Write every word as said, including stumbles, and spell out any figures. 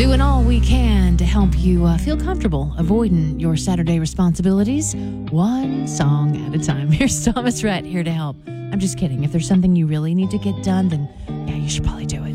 Doing all we can to help you uh, feel comfortable avoiding your Saturday responsibilities, one song at a time. Here's Thomas Rhett here to help. I'm just kidding. If there's something you really need to get done, then yeah, you should probably do it.